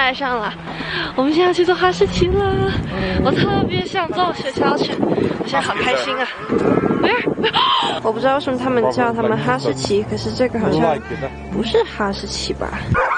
带上了，我们现在去做哈士奇了。我特别想坐雪橇犬，我现在好开心啊！我不知道为什么他们叫他们哈士奇，可是这个好像不是哈士奇吧？